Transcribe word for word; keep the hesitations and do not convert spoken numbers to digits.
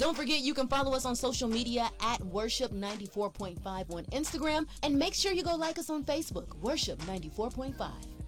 Don't forget you can follow us on social media at Worship ninety-four point five on Instagram, and make sure you go like us on Facebook, Worship ninety-four point five.